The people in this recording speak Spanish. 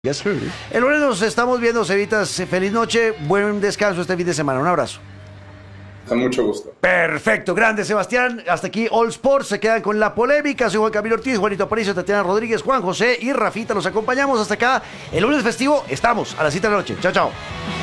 Yes, sir. El lunes nos estamos viendo, Cevitas. Feliz noche, buen descanso este fin de semana. Un abrazo. Con mucho gusto. Perfecto, grande Sebastián. Hasta aquí All Sports. Se quedan con la polémica. Soy Juan Camilo Ortiz, Juanito Aparicio, Tatiana Rodríguez, Juan José y Rafita. Los acompañamos hasta acá. El lunes festivo estamos a las 7 de la noche. Chao, chao.